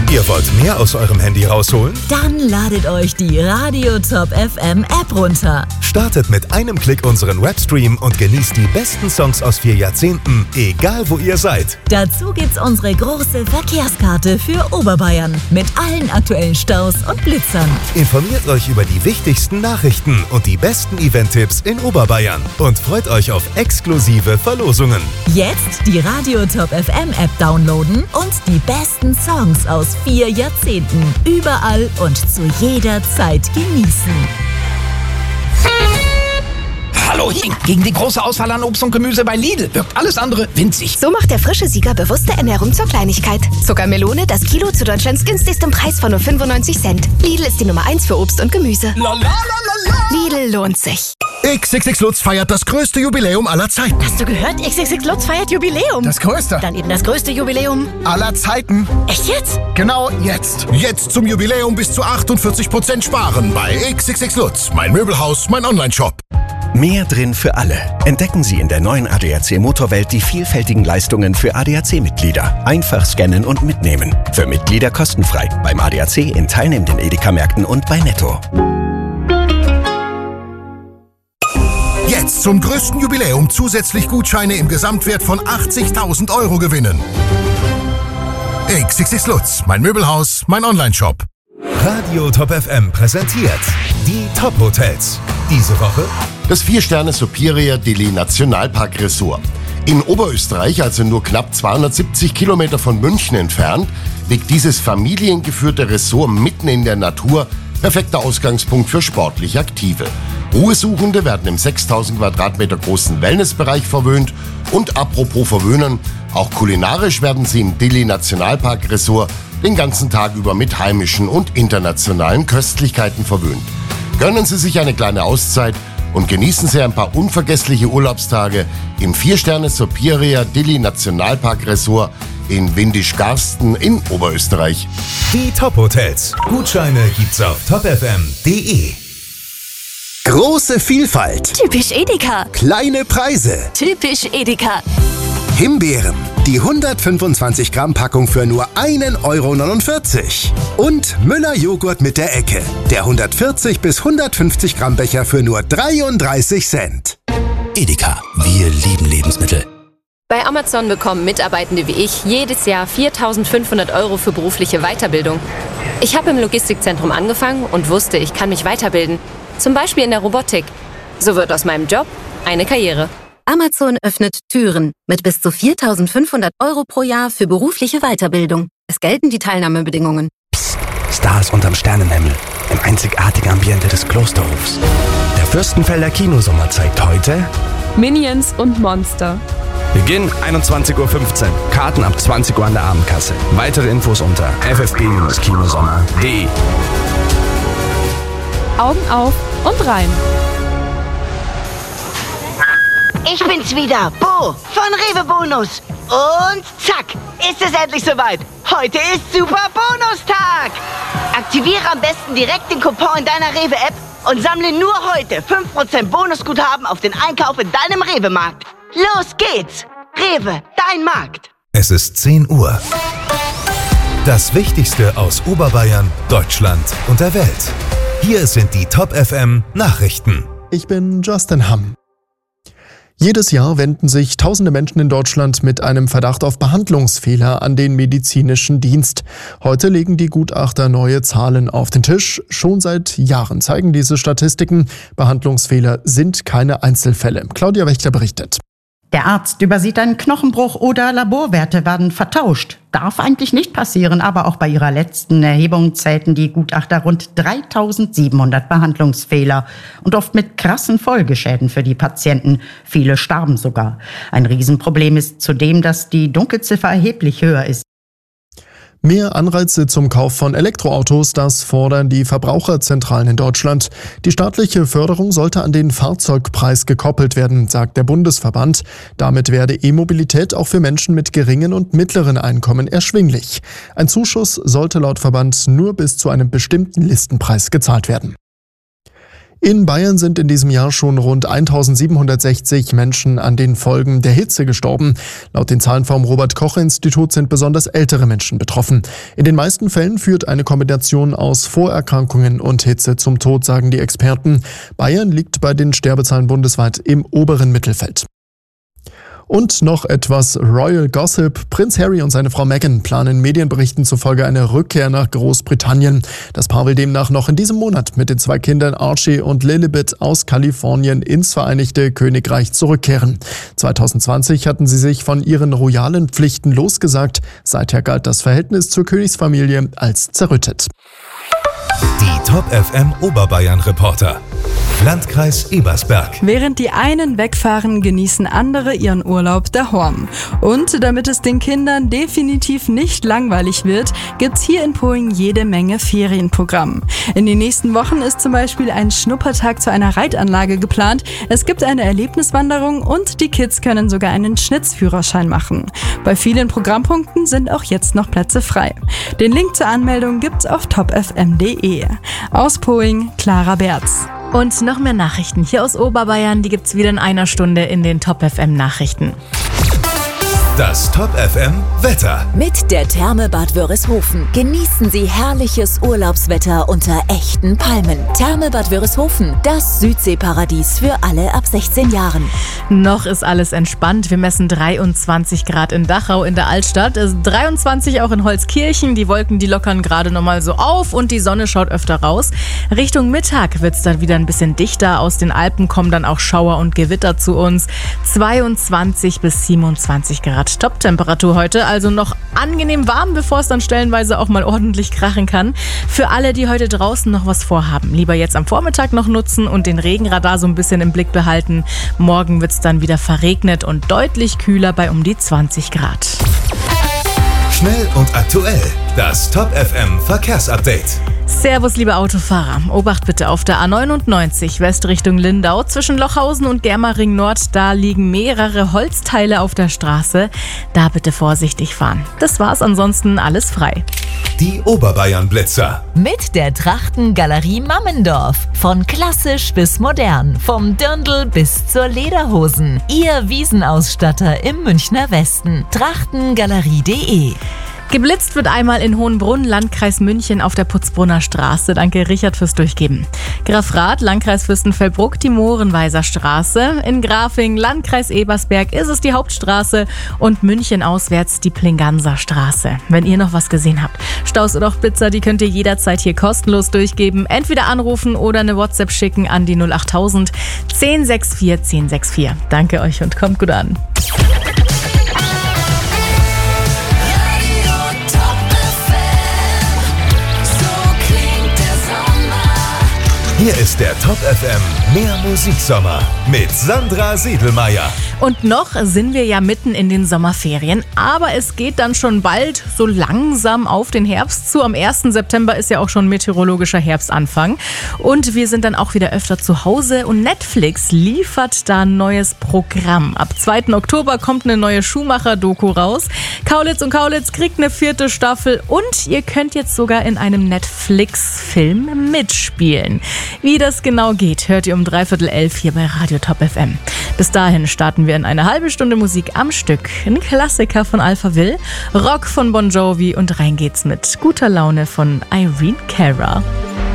Ihr wollt mehr aus eurem Handy rausholen? Dann ladet euch die Radio Top FM App runter. Startet mit einem Klick unseren Webstream und genießt die besten Songs aus 4 Jahrzehnten, egal wo ihr seid. Dazu gibt's unsere große Verkehrskarte für Oberbayern mit allen aktuellen Staus und Blitzern. Informiert euch über die wichtigsten Nachrichten und die besten Event-Tipps in Oberbayern und freut euch auf exklusive Verlosungen. Jetzt die Radio Top FM App downloaden und die besten Songs aus 4 Jahrzehnten überall und zu jeder Zeit genießen. Hallo, gegen die große Auswahl an Obst und Gemüse bei Lidl wirkt alles andere winzig. So macht der frische Sieger bewusste Ernährung zur Kleinigkeit. Zuckermelone, das Kilo zu Deutschlands günstigstem Preis von nur 95 Cent. Lidl ist die Nummer 1 für Obst und Gemüse. Lidl lohnt sich. XXX Lutz feiert das größte Jubiläum aller Zeiten. Hast du gehört? XXX Lutz feiert Jubiläum. Das größte. Dann eben das größte Jubiläum aller Zeiten. Echt jetzt? Genau jetzt. Jetzt zum Jubiläum bis zu 48% sparen bei XXX Lutz. Mein Möbelhaus, mein Onlineshop. Mehr drin für alle. Entdecken Sie in der neuen ADAC Motorwelt die vielfältigen Leistungen für ADAC-Mitglieder. Einfach scannen und mitnehmen. Für Mitglieder kostenfrei. Beim ADAC in teilnehmenden Edeka-Märkten und bei Netto. Jetzt zum größten Jubiläum zusätzlich Gutscheine im Gesamtwert von 80.000 Euro gewinnen. XXX Lutz, mein Möbelhaus, mein Onlineshop. Radio Top FM präsentiert die Top Hotels. Diese Woche das 4-Sterne Superior Dili Nationalpark Resort. In Oberösterreich, also nur knapp 270 Kilometer von München entfernt, liegt dieses familiengeführte Resort mitten in der Natur. Perfekter Ausgangspunkt für sportlich Aktive. Ruhesuchende werden im 6000 Quadratmeter großen Wellnessbereich verwöhnt. Und apropos verwöhnen, auch kulinarisch werden sie im Dili Nationalpark Resort den ganzen Tag über mit heimischen und internationalen Köstlichkeiten verwöhnt. Gönnen Sie sich eine kleine Auszeit und genießen Sie ein paar unvergessliche Urlaubstage im 4-Sterne Superior Dili Nationalpark Resort in Windisch-Garsten in Oberösterreich. Die Top Hotels. Gutscheine gibt's auf topfm.de. Große Vielfalt. Typisch Edeka. Kleine Preise. Typisch Edeka. Himbeeren. Die 125 Gramm Packung für nur 1,49 €. Und Müller Joghurt mit der Ecke. Der 140 bis 150 Gramm Becher für nur 33 Cent. Edeka, wir lieben Lebensmittel. Bei Amazon bekommen Mitarbeitende wie ich jedes Jahr 4.500 € für berufliche Weiterbildung. Ich habe im Logistikzentrum angefangen und wusste, ich kann mich weiterbilden. Zum Beispiel in der Robotik. So wird aus meinem Job eine Karriere. Amazon öffnet Türen mit bis zu 4.500 € pro Jahr für berufliche Weiterbildung. Es gelten die Teilnahmebedingungen. Psst, Stars unterm Sternenhimmel. Im einzigartigen Ambiente des Klosterhofs. Der Fürstenfelder Kinosommer zeigt heute Minions und Monster. Beginn 21:15 Uhr. Karten ab 20 Uhr an der Abendkasse. Weitere Infos unter ffb-kinosommer.de. Augen auf und rein. Ich bin's wieder, Bo von Rewe Bonus. Und zack, ist es endlich soweit. Heute ist Super Bonustag. Aktiviere am besten direkt den Coupon in deiner Rewe-App und sammle nur heute 5% Bonusguthaben auf den Einkauf in deinem Rewe-Markt. Los geht's! Rewe, dein Markt. Es ist 10 Uhr. Das Wichtigste aus Oberbayern, Deutschland und der Welt. Hier sind die Top FM Nachrichten. Ich bin Justin Hamm. Jedes Jahr wenden sich tausende Menschen in Deutschland mit einem Verdacht auf Behandlungsfehler an den medizinischen Dienst. Heute legen die Gutachter neue Zahlen auf den Tisch. Schon seit Jahren zeigen diese Statistiken, Behandlungsfehler sind keine Einzelfälle. Claudia Wächter berichtet. Der Arzt übersieht einen Knochenbruch oder Laborwerte werden vertauscht. Darf eigentlich nicht passieren, aber auch bei ihrer letzten Erhebung zählten die Gutachter rund 3.700 Behandlungsfehler und oft mit krassen Folgeschäden für die Patienten. Viele starben sogar. Ein Riesenproblem ist zudem, dass die Dunkelziffer erheblich höher ist. Mehr Anreize zum Kauf von Elektroautos, das fordern die Verbraucherzentralen in Deutschland. Die staatliche Förderung sollte an den Fahrzeugpreis gekoppelt werden, sagt der Bundesverband. Damit werde E-Mobilität auch für Menschen mit geringen und mittleren Einkommen erschwinglich. Ein Zuschuss sollte laut Verband nur bis zu einem bestimmten Listenpreis gezahlt werden. In Bayern sind in diesem Jahr schon rund 1760 Menschen an den Folgen der Hitze gestorben. Laut den Zahlen vom Robert-Koch-Institut sind besonders ältere Menschen betroffen. In den meisten Fällen führt eine Kombination aus Vorerkrankungen und Hitze zum Tod, sagen die Experten. Bayern liegt bei den Sterbezahlen bundesweit im oberen Mittelfeld. Und noch etwas Royal Gossip. Prinz Harry und seine Frau Meghan planen Medienberichten zufolge eine Rückkehr nach Großbritannien. Das Paar will demnach noch in diesem Monat mit den 2 Kindern Archie und Lilibet aus Kalifornien ins Vereinigte Königreich zurückkehren. 2020 hatten sie sich von ihren royalen Pflichten losgesagt. Seither galt das Verhältnis zur Königsfamilie als zerrüttet. Die Top FM Oberbayern Reporter. Landkreis Ebersberg. Während die einen wegfahren, genießen andere ihren Urlaub daheim. Und damit es den Kindern definitiv nicht langweilig wird, gibt's hier in Poing jede Menge Ferienprogramm. In den nächsten Wochen ist zum Beispiel ein Schnuppertag zu einer Reitanlage geplant. Es gibt eine Erlebniswanderung und die Kids können sogar einen Schnitzführerschein machen. Bei vielen Programmpunkten sind auch jetzt noch Plätze frei. Den Link zur Anmeldung gibt's auf topfm.de. Aus Poing, Clara Berz. Und noch mehr Nachrichten hier aus Oberbayern, die gibt's wieder in einer Stunde in den Top FM Nachrichten. Das Top FM Wetter. Mit der Therme Bad Wörishofen genießen Sie herrliches Urlaubswetter unter echten Palmen. Therme Bad Wörishofen, das Südseeparadies für alle ab 16 Jahren. Noch ist alles entspannt. Wir messen 23 Grad in Dachau in der Altstadt. 23 auch in Holzkirchen. Die Wolken, die lockern gerade nochmal so auf und die Sonne schaut öfter raus. Richtung Mittag wird's dann wieder ein bisschen dichter. Aus den Alpen kommen dann auch Schauer und Gewitter zu uns. 22 bis 27 Grad. Top-Temperatur heute, also noch angenehm warm, bevor es dann stellenweise auch mal ordentlich krachen kann. Für alle, die heute draußen noch was vorhaben, lieber jetzt am Vormittag noch nutzen und den Regenradar so ein bisschen im Blick behalten. Morgen wird es dann wieder verregnet und deutlich kühler bei um die 20 Grad. Schnell und aktuell, das Top FM Verkehrsupdate. Servus, liebe Autofahrer. Obacht bitte auf der A99 West Richtung Lindau. Zwischen Lochhausen und Germering Nord, da liegen mehrere Holzteile auf der Straße. Da bitte vorsichtig fahren. Das war's, ansonsten alles frei. Die Oberbayern Blitzer. Mit der Trachtengalerie Mammendorf. Von klassisch bis modern. Vom Dirndl bis zur Lederhosen. Ihr Wiesenausstatter im Münchner Westen. Trachtengalerie.de. Geblitzt wird einmal in Hohenbrunn, Landkreis München auf der Putzbrunner Straße. Danke, Richard, fürs Durchgeben. Grafrath, Landkreis Fürstenfeldbruck, die Mohrenweiser Straße. In Grafing, Landkreis Ebersberg, ist es die Hauptstraße. Und München auswärts die Plinganser Straße. Wenn ihr noch was gesehen habt, Staus oder auch Blitzer, die könnt ihr jederzeit hier kostenlos durchgeben. Entweder anrufen oder eine WhatsApp schicken an die 08000 1064 1064. Danke euch und kommt gut an. Hier ist der Top FM Mehr Musiksommer mit Sandra Siedelmeier. Und noch sind wir ja mitten in den Sommerferien, aber es geht dann schon bald so langsam auf den Herbst zu. Am 1. September ist ja auch schon meteorologischer Herbstanfang und wir sind dann auch wieder öfter zu Hause und Netflix liefert da ein neues Programm. Ab 2. Oktober kommt eine neue Schumacher-Doku raus. Kaulitz und Kaulitz kriegt eine 4. Staffel und ihr könnt jetzt sogar in einem Netflix-Film mitspielen. Wie das genau geht, hört ihr um 10:45 hier bei Radio Top FM. Bis dahin starten wir in eine halbe Stunde Musik am Stück. Ein Klassiker von Alphaville, Rock von Bon Jovi und rein geht's mit guter Laune von Irene Cara.